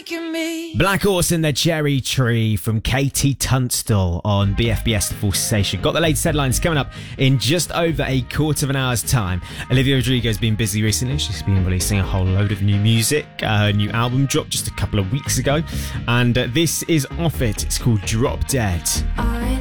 Black Horse and the Cherry Tree from Katie Tunstall on BFBS The Full Station. Got the latest headlines coming up in just over a quarter of an hour's time. Olivia Rodrigo's been busy recently. She's been releasing a whole load of new music. Her new album dropped just a couple of weeks ago, and this is off it. It's called Drop Dead. I